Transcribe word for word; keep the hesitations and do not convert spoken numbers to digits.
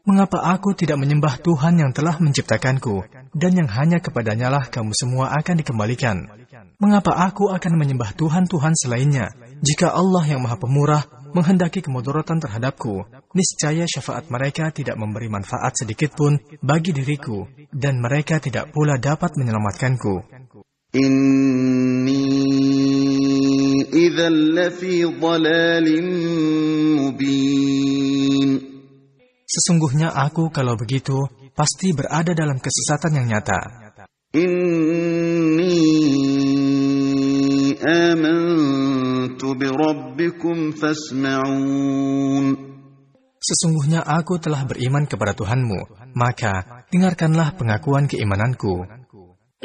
Mengapa aku tidak menyembah Tuhan yang telah menciptakanku, dan yang hanya kepadanya-lah kamu semua akan dikembalikan? Mengapa aku akan menyembah Tuhan-Tuhan selainnya, jika Allah yang Maha Pemurah menghendaki kemudaratan terhadapku? Niscaya syafaat mereka tidak memberi manfaat sedikitpun bagi diriku, dan mereka tidak pula dapat menyelamatkanku. Inni idzal lafi dhalalin mubin. Sesungguhnya aku kalau begitu pasti berada dalam kesesatan yang nyata. Inni amantu bi rabbikum fasma'un. Sesungguhnya aku telah beriman kepada Tuhanmu, maka dengarkanlah pengakuan keimananku.